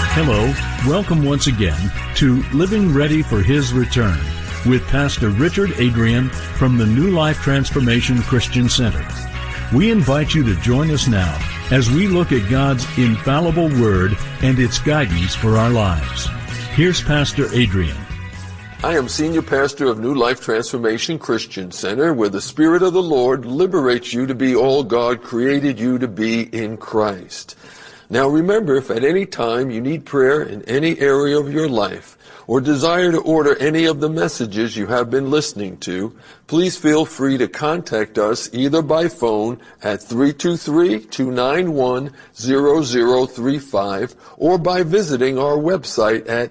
Hello, welcome once again to Living Ready for His Return with Pastor Richard Adrian from the New Life Transformation Christian Center. We invite you to join us now as we look at God's infallible Word and its guidance for our lives. Here's Pastor Adrian. I am Senior Pastor of New Life Transformation Christian Center, where the Spirit of the Lord liberates you to be all God created you to be in Christ. Now remember, if at any time you need prayer in any area of your life or desire to order any of the messages you have been listening to, please feel free to contact us either by phone at 323-291-0035 or by visiting our website at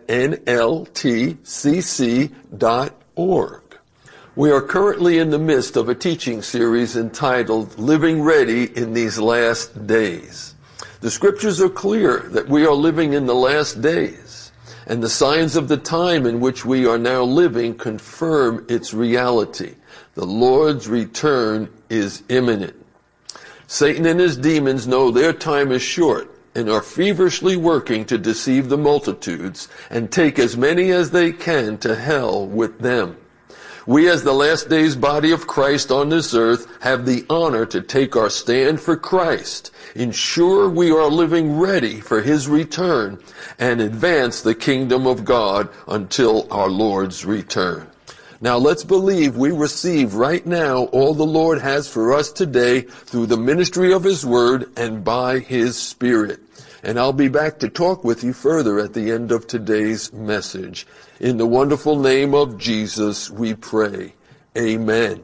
nltcc.org. We are currently in the midst of a teaching series entitled Living Ready in These Last Days. The scriptures are clear that we are living in the last days, and the signs of the time in which we are now living confirm its reality. The Lord's return is imminent. Satan and his demons know their time is short and are feverishly working to deceive the multitudes and take as many as they can to hell with them. We, as the last days body of Christ on this earth, have the honor to take our stand for Christ, ensure we are living ready for His return, and advance the kingdom of God until our Lord's return. Now let's believe we receive right now all the Lord has for us today through the ministry of His Word and by His Spirit. And I'll be back to talk with you further at the end of today's message. In the wonderful name of Jesus, we pray. Amen.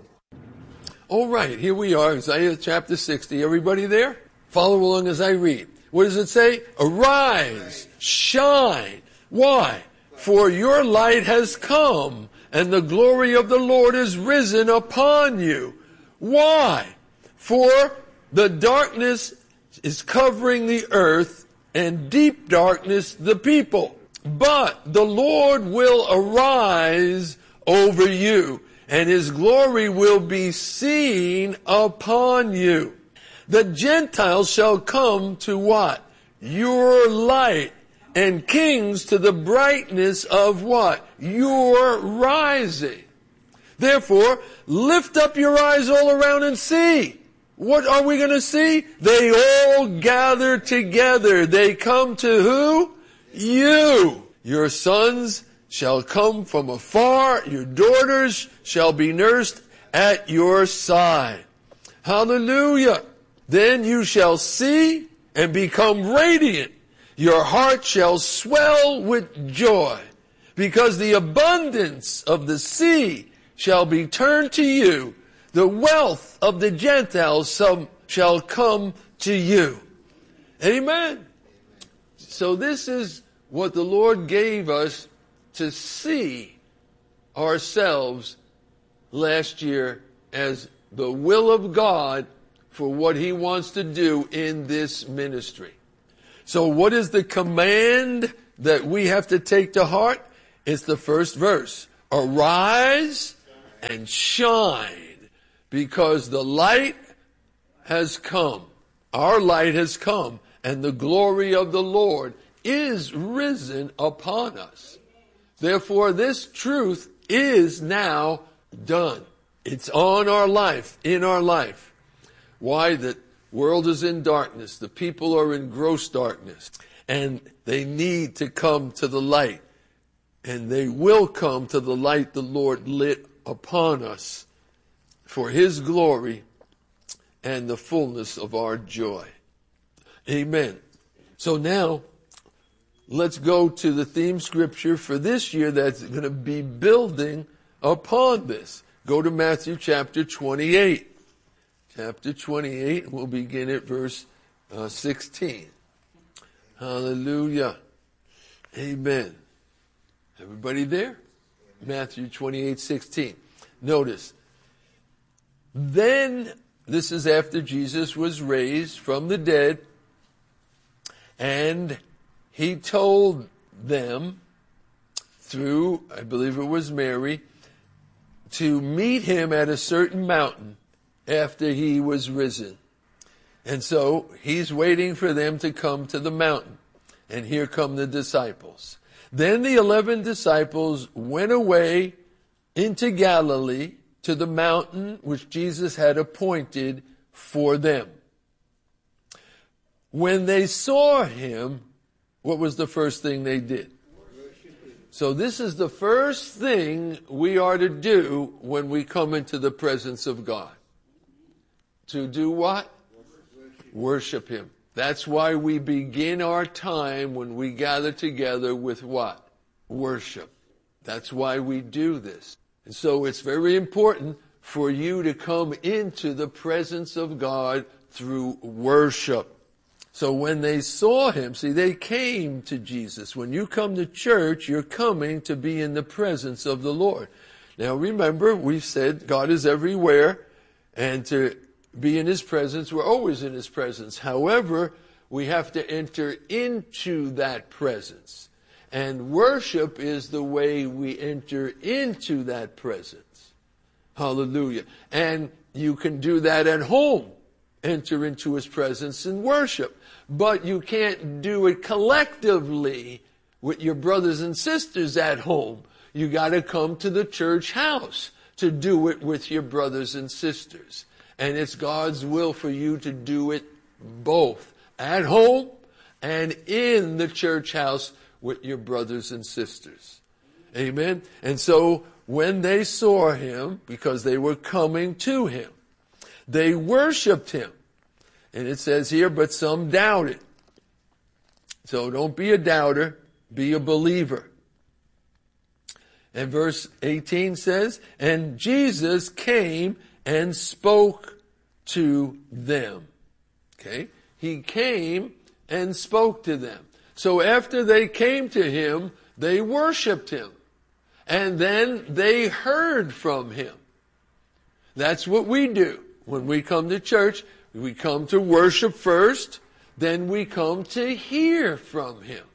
All right, here we are, Isaiah chapter 60. Everybody there? Follow along as I read. What does it say? Arise, shine. Why? For your light has come, and the glory of the Lord is risen upon you. Why? For the darkness is covering the earth, and deep darkness the people. But the Lord will arise over you, and His glory will be seen upon you. The Gentiles shall come to what? Your light, and kings to the brightness of what? Your rising. Therefore, lift up your eyes all around and see. What are we going to see? They all gather together. They come to who? You. Your sons shall come from afar. Your daughters shall be nursed at your side. Hallelujah. Then you shall see and become radiant. Your heart shall swell with joy, because the abundance of the sea shall be turned to you. The wealth of the Gentiles shall come to you. Amen. So this is what the Lord gave us to see ourselves last year as the will of God for what He wants to do in this ministry. So what is the command that we have to take to heart? It's the first verse. Arise and shine, because the light has come. Our light has come, and the glory of the Lord is risen upon us. Therefore, this truth is now done. It's on our life, in our life. Why? The world is in darkness. The people are in gross darkness, and they need to come to the light. And they will come to the light the Lord lit upon us, for His glory and the fullness of our joy. Amen. So now, let's go to the theme scripture for this year that's going to be building upon this. Go to Matthew chapter 28. Chapter 28, we'll begin at verse 16. Hallelujah. Amen. Everybody there? Matthew 28:16. Notice. Then, this is after Jesus was raised from the dead, and He told them through, I believe it was Mary, to meet Him at a certain mountain after He was risen. And so He's waiting for them to come to the mountain. And here come the disciples. Then the 11 disciples went away into Galilee to the mountain which Jesus had appointed for them. When they saw him, what was the first thing they did? So this is the first thing we are to do when we come into the presence of God. To do what? Worship him. That's why we begin our time when we gather together with what? Worship. That's why we do this. And so it's very important for you to come into the presence of God through worship. So when they saw him, see, they came to Jesus. When you come to church, you're coming to be in the presence of the Lord. Now remember, we've said God is everywhere, and to be in his presence, we're always in his presence. However, we have to enter into that presence. And worship is the way we enter into that presence. Hallelujah. And you can do that at home. Enter into his presence and worship. But you can't do it collectively with your brothers and sisters at home. You got to come to the church house to do it with your brothers and sisters. And it's God's will for you to do it both at home and in the church house with your brothers and sisters. Amen. And so when they saw him, because they were coming to him, they worshiped him. And it says here, but some doubted. So don't be a doubter, be a believer. And verse 18 says, and Jesus came and spoke to them. Okay? He came and spoke to them. So after they came to him, they worshiped him. And then they heard from him. That's what we do. When we come to church, we come to worship first, then we come to hear from him.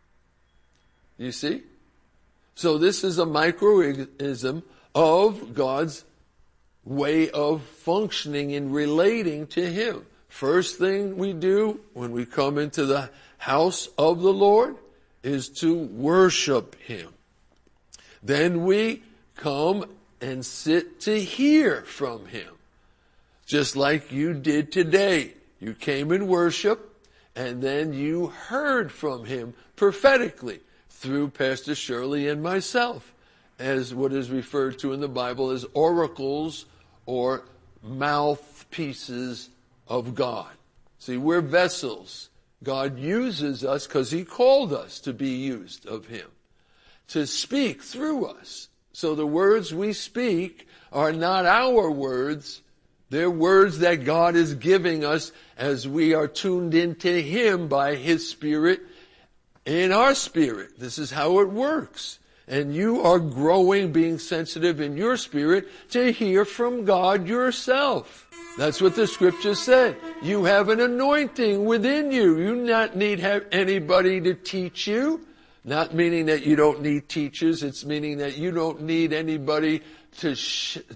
You see? So this is a microism of God's way of functioning and relating to him. First thing we do when we come into the house of the Lord is to worship him. Then we come and sit to hear from him. Just like you did today. You came in worship, and then you heard from him prophetically through Pastor Shirley and myself, as what is referred to in the Bible as oracles or mouthpieces of God. See, we're vessels. God uses us because he called us to be used of him, to speak through us. So the words we speak are not our words. They're words that God is giving us as we are tuned into him by his Spirit in our spirit. This is how it works. And you are growing, being sensitive in your spirit to hear from God yourself. That's what the scripture said. You have an anointing within you. You not need have anybody to teach you. Not meaning that you don't need teachers. It's meaning that you don't need anybody to